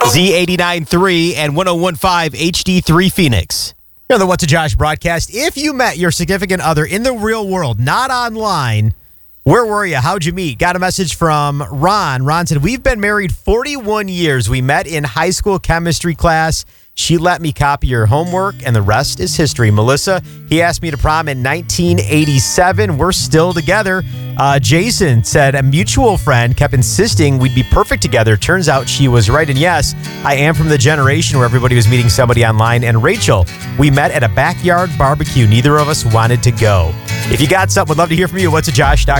Z89.3 and 101.5 HD3 Phoenix. You know the What's a Josh broadcast. If you met your significant other in the real world, not online, where were you? How'd you meet? Got a message from Ron. Ron said, we've been married 41 years. We met in high school chemistry class. She let me copy her homework, and the rest is history. Melissa, he asked me to prom in 1987. We're still together. Jason said a mutual friend kept insisting we'd be perfect together. Turns out she was right. And yes, I am from the generation where everybody was meeting somebody online. And Rachel, we met at a backyard barbecue. Neither of us wanted to go. If you got something, would love to hear from you. What's a Josh?